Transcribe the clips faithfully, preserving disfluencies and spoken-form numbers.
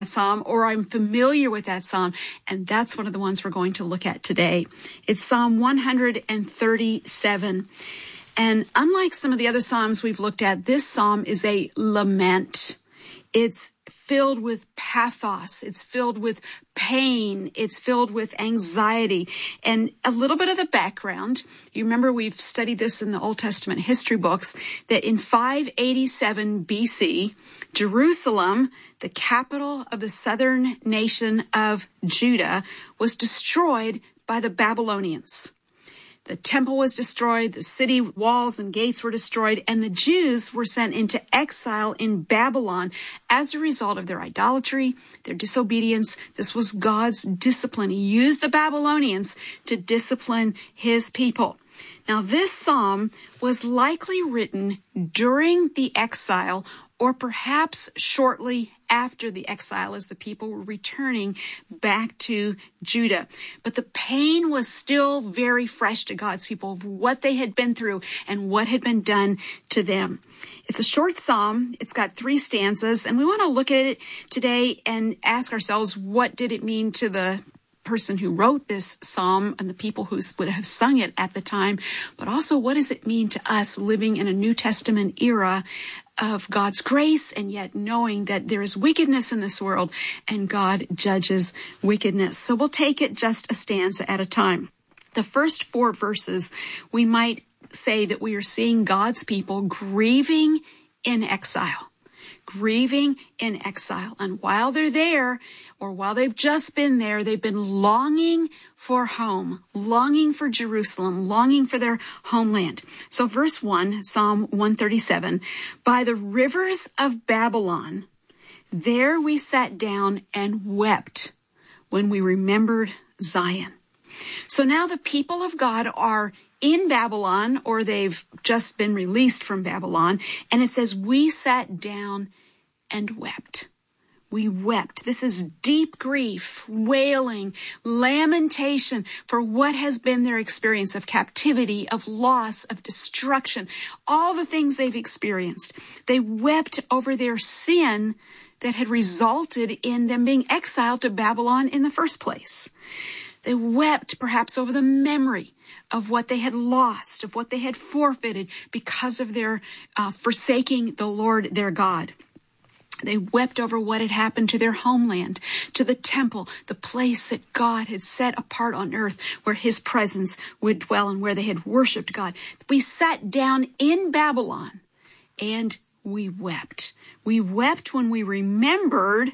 Psalm, or I'm familiar with that Psalm, and that's one of the ones we're going to look at today. It's Psalm one thirty-seven. And unlike some of the other Psalms we've looked at, this Psalm is a lament. It's filled with pathos. It's filled with pain. It's filled with anxiety. And a little bit of the background. You remember we've studied this in the Old Testament history books, that in five eighty-seven B C, Jerusalem, the capital of the southern nation of Judah, was destroyed by the Babylonians. The temple was destroyed, the city walls and gates were destroyed, and the Jews were sent into exile in Babylon as a result of their idolatry, their disobedience. This was God's discipline. He used the Babylonians to discipline his people. Now, this psalm was likely written during the exile, or perhaps shortly after the exile, as the people were returning back to Judah. But the pain was still very fresh to God's people of what they had been through and what had been done to them. It's a short psalm. It's got three stanzas, and we want to look at it today and ask ourselves, what did it mean to the person who wrote this psalm and the people who would have sung it at the time, but also what does it mean to us living in a New Testament era of God's grace, and yet knowing that there is wickedness in this world and God judges wickedness. So we'll take it just a stanza at a time. The first four verses, we might say that we are seeing God's people grieving in exile. Grieving in exile. And while they're there, or while they've just been there, they've been longing for home, longing for Jerusalem, longing for their homeland. So verse one, Psalm one thirty-seven, by the rivers of Babylon, there we sat down and wept when we remembered Zion. So now the people of God are in Babylon, or they've just been released from Babylon, and it says, we sat down and wept. We wept. This is deep grief, wailing, lamentation for what has been their experience of captivity, of loss, of destruction, all the things they've experienced. They wept over their sin that had resulted in them being exiled to Babylon in the first place. They wept perhaps over the memory of what they had lost, of what they had forfeited because of their uh, forsaking the Lord their God. They wept over what had happened to their homeland, to the temple, the place that God had set apart on earth where his presence would dwell and where they had worshiped God. We sat down in Babylon and we wept. We wept when we remembered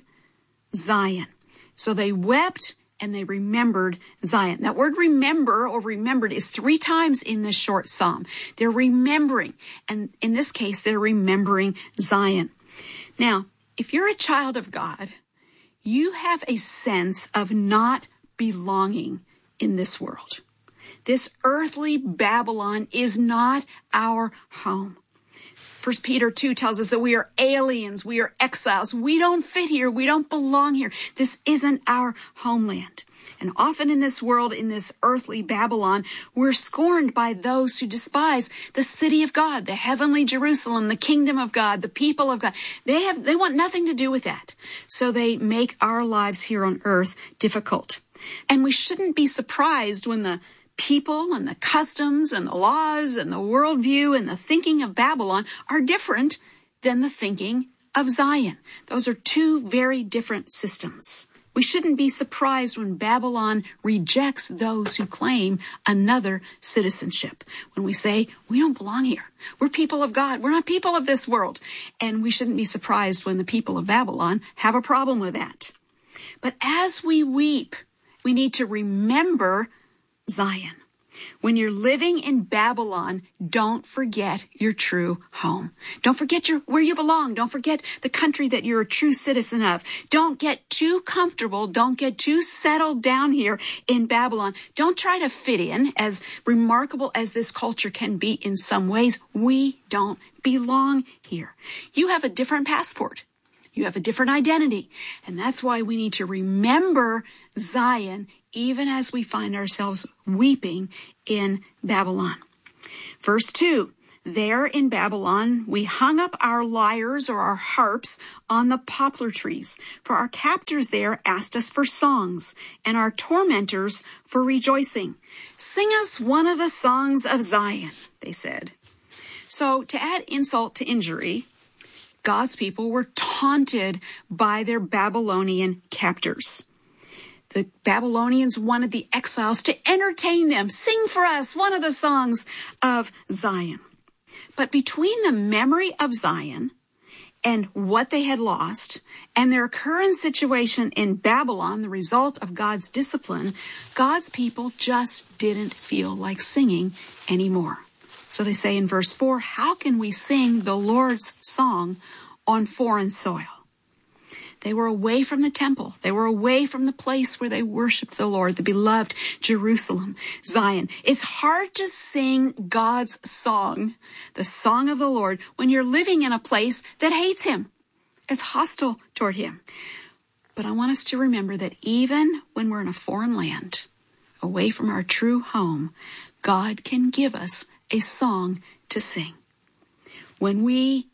Zion. So they wept and they remembered Zion. That word remember or remembered is three times in this short psalm. They're remembering. And in this case, they're remembering Zion. Now, if you're a child of God, you have a sense of not belonging in this world. This earthly Babylon is not our home. First Peter two tells us that we are aliens, we are exiles. We don't fit here, we don't belong here. This isn't our homeland. And often in this world, in this earthly Babylon, we're scorned by those who despise the city of God, the heavenly Jerusalem, the kingdom of God, the people of God. They have, they want nothing to do with that. So they make our lives here on earth difficult. And we shouldn't be surprised when the people and the customs and the laws and the worldview and the thinking of Babylon are different than the thinking of Zion. Those are two very different systems. We shouldn't be surprised when Babylon rejects those who claim another citizenship. When we say, we don't belong here. We're people of God. We're not people of this world. And we shouldn't be surprised when the people of Babylon have a problem with that. But as we weep, we need to remember Zion. When you're living in Babylon, don't forget your true home. Don't forget your, where you belong. Don't forget the country that you're a true citizen of. Don't get too comfortable. Don't get too settled down here in Babylon. Don't try to fit in. As remarkable as this culture can be in some ways, we don't belong here. You have a different passport. You have a different identity. And that's why we need to remember Zion even as we find ourselves weeping in Babylon. Verse two, There in Babylon, we hung up our lyres or our harps on the poplar trees, for our captors there asked us for songs, and our tormentors for rejoicing. Sing us one of the songs of Zion, they said. So to add insult to injury, God's people were taunted by their Babylonian captors. The Babylonians wanted the exiles to entertain them. Sing for us one of the songs of Zion. But between the memory of Zion and what they had lost and their current situation in Babylon, the result of God's discipline, God's people just didn't feel like singing anymore. So they say in verse four, how can we sing the Lord's song on foreign soil? They were away from the temple. They were away from the place where they worshiped the Lord, the beloved Jerusalem, Zion. It's hard to sing God's song, the song of the Lord, when you're living in a place that hates him. It's hostile toward him. But I want us to remember that even when we're in a foreign land, away from our true home, God can give us a song to sing. When we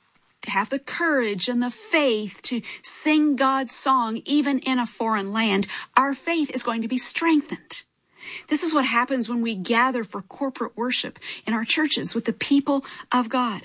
have the courage and the faith to sing God's song, even in a foreign land, our faith is going to be strengthened. This is what happens when we gather for corporate worship in our churches with the people of God.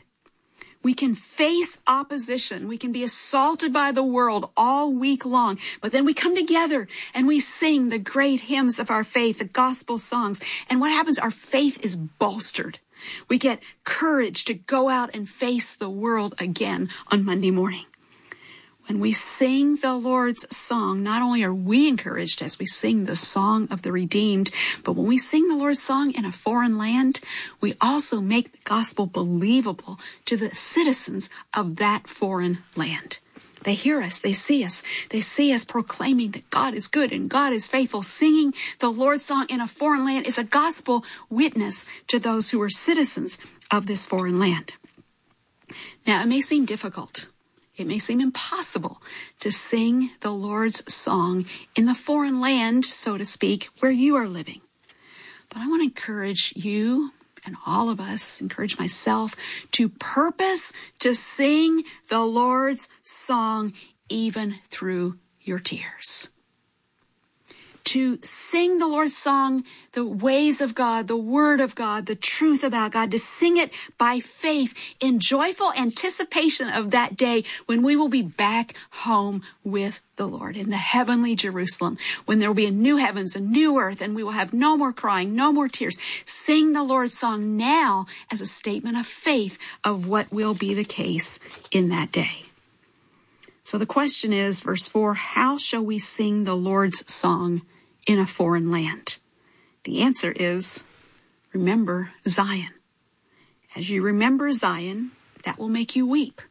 We can face opposition. We can be assaulted by the world all week long, but then we come together and we sing the great hymns of our faith, the gospel songs. And what happens? Our faith is bolstered. We get courage to go out and face the world again on Monday morning. When we sing the Lord's song, not only are we encouraged as we sing the song of the redeemed, but when we sing the Lord's song in a foreign land, we also make the gospel believable to the citizens of that foreign land. They hear us, they see us, they see us proclaiming that God is good and God is faithful. Singing the Lord's song in a foreign land is a gospel witness to those who are citizens of this foreign land. Now, it may seem difficult. It may seem impossible to sing the Lord's song in the foreign land, so to speak, where you are living. But I want to encourage you and all of us, encourage myself, to purpose to sing the Lord's song even through your tears. To sing the Lord's song, the ways of God, the word of God, the truth about God, to sing it by faith in joyful anticipation of that day when we will be back home with the Lord in the heavenly Jerusalem, when there will be a new heavens, a new earth, and we will have no more crying, no more tears. Sing the Lord's song now as a statement of faith of what will be the case in that day. So the question is, verse four, how shall we sing the Lord's song in a foreign land? The answer is, remember Zion. As you remember Zion, that will make you weep.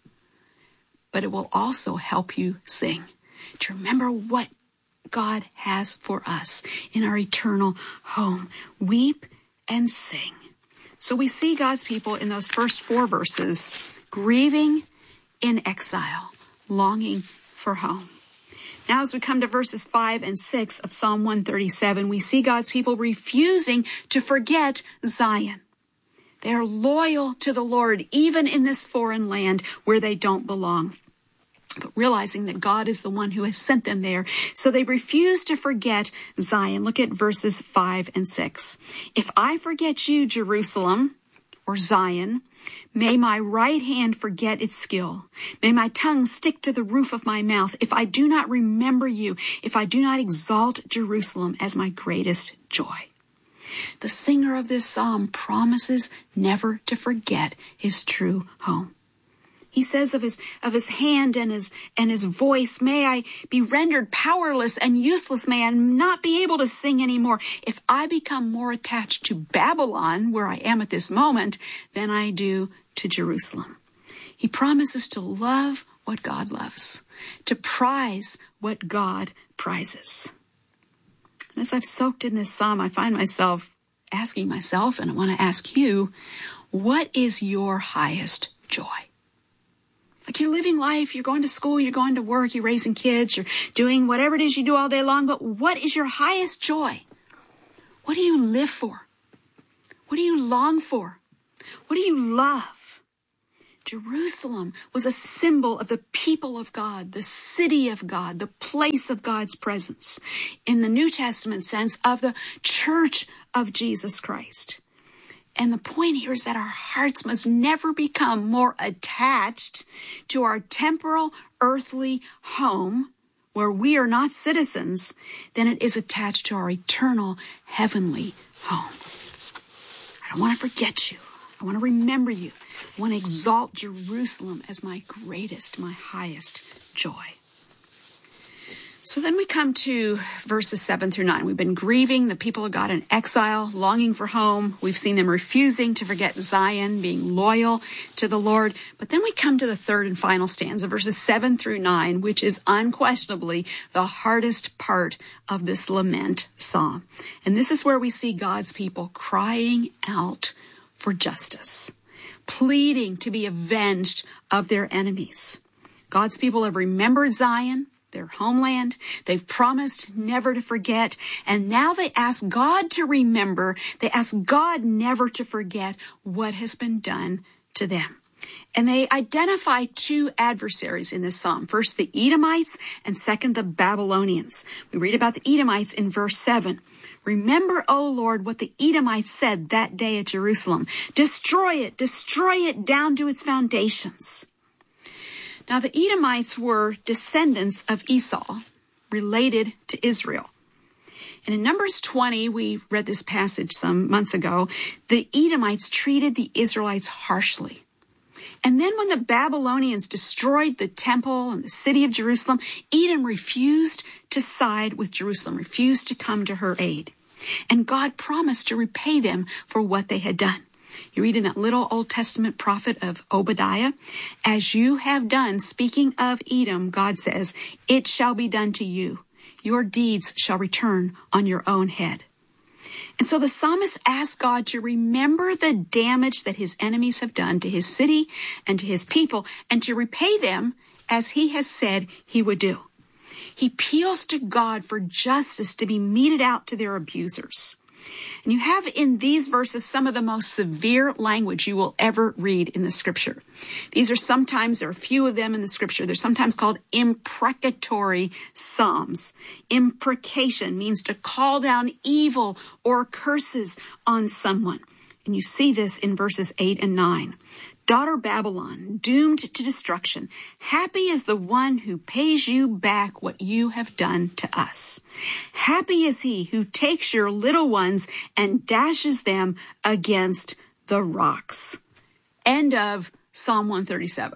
But it will also help you sing. To remember what God has for us in our eternal home. Weep and sing. So we see God's people in those first four verses, grieving in exile, longing for home. Now, as we come to verses five and six of Psalm one thirty-seven, we see God's people refusing to forget Zion. They are loyal to the Lord, even in this foreign land where they don't belong, but realizing that God is the one who has sent them there. So they refuse to forget Zion. Look at verses five and six. If I forget you, Jerusalem, or Zion, may my right hand forget its skill. May my tongue stick to the roof of my mouth. If I do not remember you, if I do not exalt Jerusalem as my greatest joy. The singer of this psalm promises never to forget his true home. He says of his, of his hand and his, and his voice, may I be rendered powerless and useless. May I not be able to sing anymore. If I become more attached to Babylon, where I am at this moment, than I do to Jerusalem. He promises to love what God loves, to prize what God prizes. And as I've soaked in this psalm, I find myself asking myself, and I want to ask you, what is your highest joy? Like you're living life, you're going to school, you're going to work, you're raising kids, you're doing whatever it is you do all day long, but what is your highest joy? What do you live for? What do you long for? What do you love? Jerusalem was a symbol of the people of God, the city of God, the place of God's presence. In the New Testament sense, of the church of Jesus Christ. And the point here is that our hearts must never become more attached to our temporal, earthly home, where we are not citizens, than it is attached to our eternal, heavenly home. I don't want to forget you. I want to remember you. I want to exalt Jerusalem as my greatest, my highest joy. So then we come to verses seven through nine. We've been grieving the people of God in exile, longing for home. We've seen them refusing to forget Zion, being loyal to the Lord. But then we come to the third and final stanza, verses seven through nine, which is unquestionably the hardest part of this lament psalm. And this is where we see God's people crying out for justice, pleading to be avenged of their enemies. God's people have remembered Zion, their homeland. They've promised never to forget. And now they ask God to remember. They ask God never to forget what has been done to them. And they identify two adversaries in this psalm. First, the Edomites, and second, the Babylonians. We read about the Edomites in verse seven. Remember, O Lord, what the Edomites said that day at Jerusalem. Destroy it, destroy it down to its foundations. Now, the Edomites were descendants of Esau, related to Israel. And in Numbers twenty, we read this passage some months ago, the Edomites treated the Israelites harshly. And then when the Babylonians destroyed the temple and the city of Jerusalem, Edom refused to side with Jerusalem, refused to come to her aid. And God promised to repay them for what they had done. You read in that little Old Testament prophet of Obadiah, as you have done, speaking of Edom, God says, it shall be done to you. Your deeds shall return on your own head. And so the psalmist asks God to remember the damage that his enemies have done to his city and to his people, and to repay them as he has said he would do. He appeals to God for justice to be meted out to their abusers. And you have in these verses some of the most severe language you will ever read in the scripture. These are sometimes, there are a few of them in the scripture, they're sometimes called imprecatory psalms. Imprecation means to call down evil or curses on someone. And you see this in verses eight and nine. Daughter Babylon, doomed to destruction, happy is the one who pays you back what you have done to us. Happy is he who takes your little ones and dashes them against the rocks. End of Psalm one thirty-seven.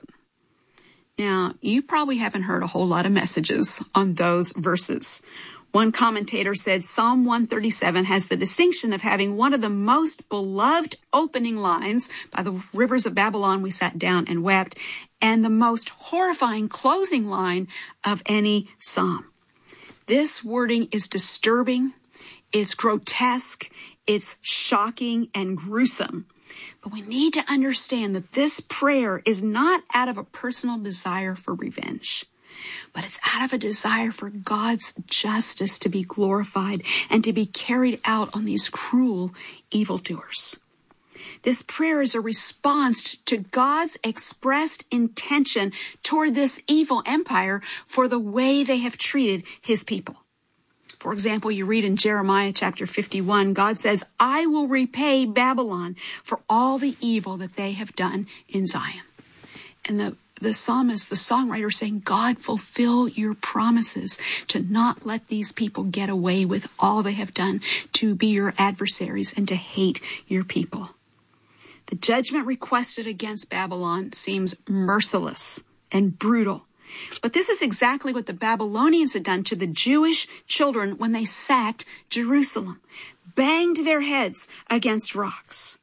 Now, you probably haven't heard a whole lot of messages on those verses. One commentator said Psalm one thirty-seven has the distinction of having one of the most beloved opening lines, by the rivers of Babylon we sat down and wept, and the most horrifying closing line of any psalm. This wording is disturbing, it's grotesque, it's shocking and gruesome. But we need to understand that this prayer is not out of a personal desire for revenge, but it's out of a desire for God's justice to be glorified and to be carried out on these cruel evildoers. This prayer is a response to God's expressed intention toward this evil empire for the way they have treated his people. For example, you read in Jeremiah chapter fifty-one, God says, I will repay Babylon for all the evil that they have done in Zion. And the The psalmist, the songwriter saying, God, fulfill your promises to not let these people get away with all they have done, to be your adversaries and to hate your people. The judgment requested against Babylon seems merciless and brutal. But this is exactly what the Babylonians had done to the Jewish children when they sacked Jerusalem, banged their heads against rocks.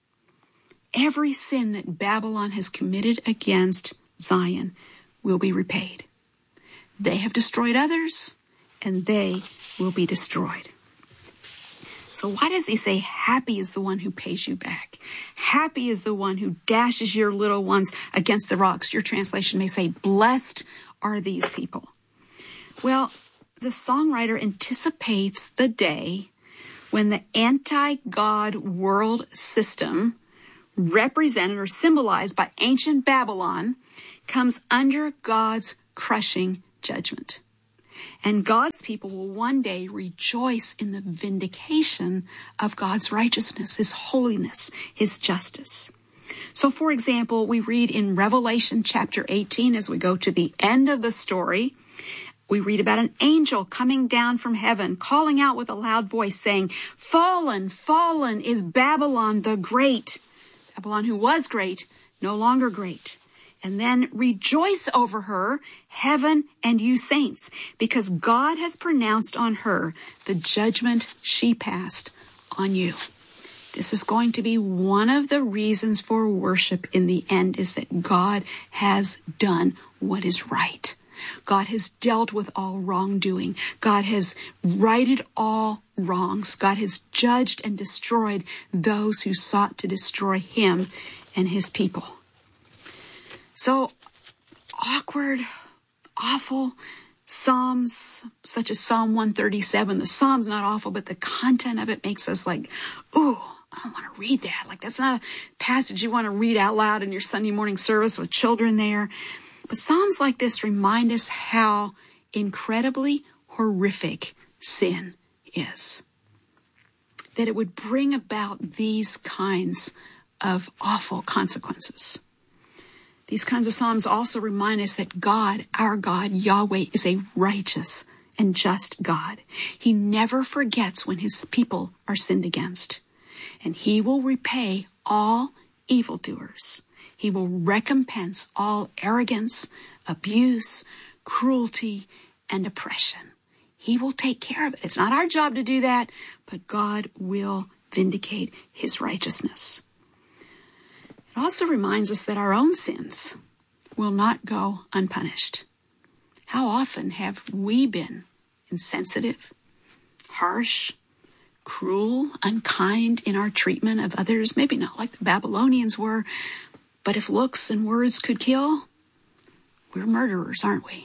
Every sin that Babylon has committed against Zion will be repaid. They have destroyed others, and they will be destroyed. So why does he say, happy is the one who pays you back? Happy is the one who dashes your little ones against the rocks. Your translation may say, blessed are these people. Well, the songwriter anticipates the day when the anti-God world system represented or symbolized by ancient Babylon, comes under God's crushing judgment. And God's people will one day rejoice in the vindication of God's righteousness, his holiness, his justice. So, for example, we read in Revelation chapter eighteen, as we go to the end of the story, we read about an angel coming down from heaven, calling out with a loud voice, saying, "Fallen, fallen is Babylon the Great." Babylon, who was great, no longer great. And then rejoice over her, heaven and you saints, because God has pronounced on her the judgment she passed on you. This is going to be one of the reasons for worship in the end, is that God has done what is right. God has dealt with all wrongdoing. God has righted all wrongs. God has judged and destroyed those who sought to destroy him and his people. So, awkward, awful Psalms, such as Psalm one thirty-seven. The Psalm's not awful, but the content of it makes us like, ooh, I don't want to read that. Like, that's not a passage you want to read out loud in your Sunday morning service with children there. But Psalms like this remind us how incredibly horrific sin is. That it would bring about these kinds of awful consequences. These kinds of Psalms also remind us that God, our God, Yahweh, is a righteous and just God. He never forgets when his people are sinned against. And he will repay all evildoers. He will recompense all arrogance, abuse, cruelty, and oppression. He will take care of it. It's not our job to do that, but God will vindicate his righteousness. It also reminds us that our own sins will not go unpunished. How often have we been insensitive, harsh, cruel, unkind in our treatment of others? Maybe not like the Babylonians were, but if looks and words could kill, we're murderers, aren't we?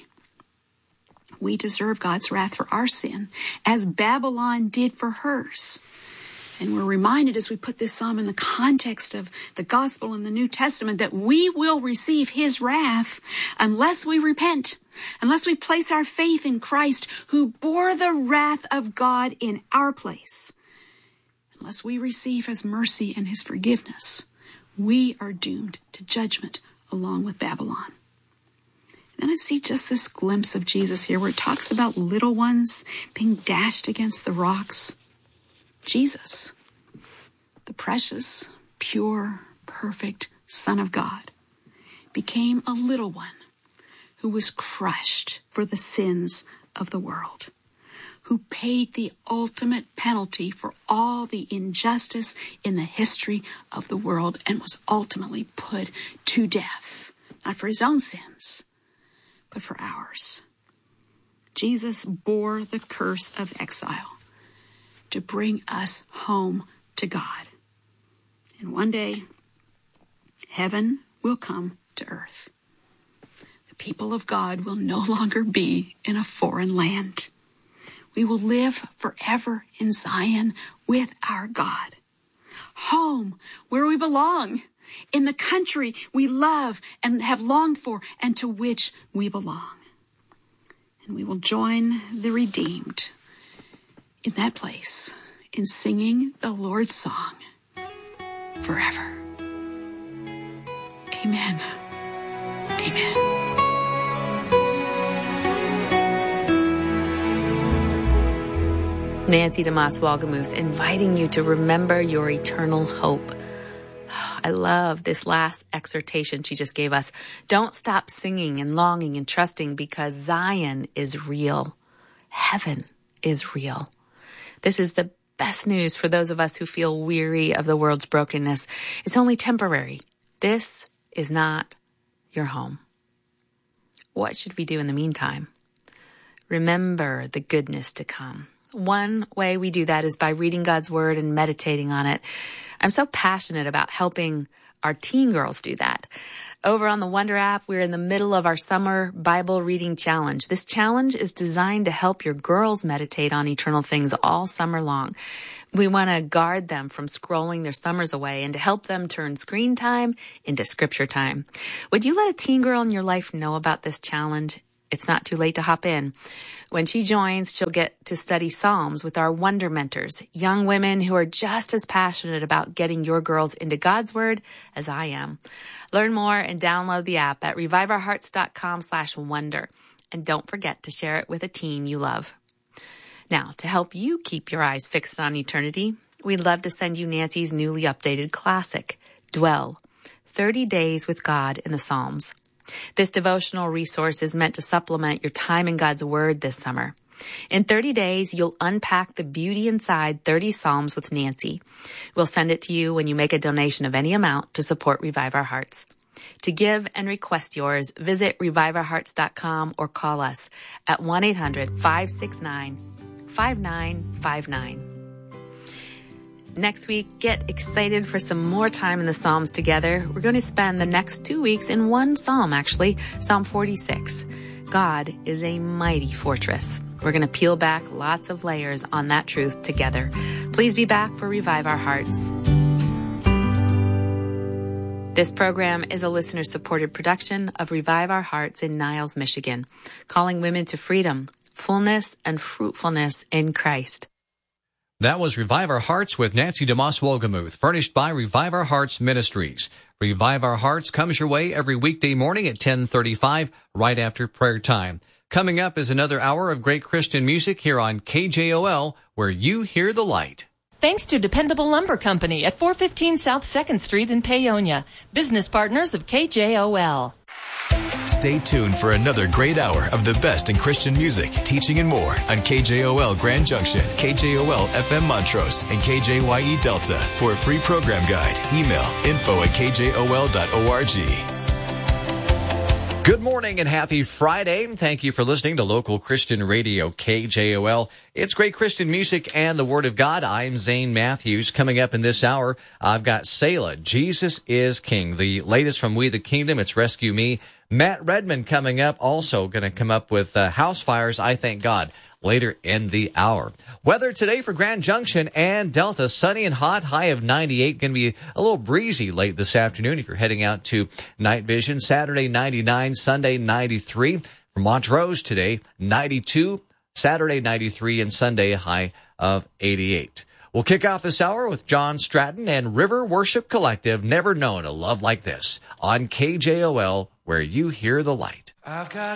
We deserve God's wrath for our sin, as Babylon did for hers. And we're reminded as we put this psalm in the context of the gospel in the New Testament that we will receive his wrath unless we repent, unless we place our faith in Christ who bore the wrath of God in our place. Unless we receive his mercy and his forgiveness, we are doomed to judgment along with Babylon. Then I see just this glimpse of Jesus here where it talks about little ones being dashed against the rocks. Jesus, the precious, pure, perfect Son of God, became a little one who was crushed for the sins of the world, who paid the ultimate penalty for all the injustice in the history of the world and was ultimately put to death, not for his own sins, but for ours. Jesus bore the curse of exile to bring us home to God. And one day, heaven will come to earth. The people of God will no longer be in a foreign land. We will live forever in Zion with our God. Home, where we belong, in the country we love and have longed for and to which we belong. And we will join the redeemed in that place, in singing the Lord's song forever. Amen. Amen. Nancy DeMoss Wolgemuth inviting you to remember your eternal hope. I love this last exhortation she just gave us. Don't stop singing and longing and trusting, because Zion is real. Heaven is real. This is the best news for those of us who feel weary of the world's brokenness. It's only temporary. This is not your home. What should we do in the meantime? Remember the goodness to come. One way we do that is by reading God's word and meditating on it. I'm so passionate about helping Our teen girls do that. Over on the Wonder app, we're in the middle of our summer Bible reading challenge. This challenge is designed to help your girls meditate on eternal things all summer long. We want to guard them from scrolling their summers away and to help them turn screen time into scripture time. Would you let a teen girl in your life know about this challenge? It's not too late to hop in. When she joins, she'll get to study Psalms with our Wonder Mentors, young women who are just as passionate about getting your girls into God's Word as I am. Learn more and download the app at reviveourhearts.com slash wonder. And don't forget to share it with a teen you love. Now, to help you keep your eyes fixed on eternity, we'd love to send you Nancy's newly updated classic, Dwell, thirty days with God in the Psalms. This devotional resource is meant to supplement your time in God's Word this summer. In thirty days, you'll unpack the beauty inside thirty Psalms with Nancy. We'll send it to you when you make a donation of any amount to support Revive Our Hearts. To give and request yours, visit revive our hearts dot com or call us at one eight hundred five six nine five nine five nine. Next week, get excited for some more time in the Psalms together. We're going to spend the next two weeks in one Psalm, actually, Psalm forty-six. God is a mighty fortress. We're going to peel back lots of layers on that truth together. Please be back for Revive Our Hearts. This program is a listener-supported production of Revive Our Hearts in Niles, Michigan, calling women to freedom, fullness, and fruitfulness in Christ. That was Revive Our Hearts with Nancy DeMoss Wolgemuth, furnished by Revive Our Hearts Ministries. Revive Our Hearts comes your way every weekday morning at ten thirty-five, right after prayer time. Coming up is another hour of great Christian music here on K J O L, where you hear the light. Thanks to Dependable Lumber Company at four fifteen South second Street in Paonia, business partners of K J O L. Stay tuned for another great hour of the best in Christian music, teaching, and more on K J O L Grand Junction, K J O L F M Montrose, and K J Y E Delta. For a free program guide, email info at k j o l dot org. Good morning and happy Friday. Thank you for listening to local Christian radio K J O L. It's great Christian music and the Word of God. I'm Zane Matthews. Coming up in this hour, I've got Selah, Jesus is King. The latest from We the Kingdom, it's Rescue Me. Matt Redmond coming up, also going to come up with uh, House Fires, I Thank God, later in the hour. Weather today for Grand Junction and Delta, sunny and hot, high of ninety-eight. Going to be a little breezy late this afternoon if you're heading out to night vision. Saturday, ninety-nine, Sunday, ninety-three. For Montrose today, ninety-two, Saturday, ninety-three, and Sunday, a high of eighty-eight. We'll kick off this hour with John Stratton and River Worship Collective, Never Known a Love Like This, on K J O L, where you hear the light. I've got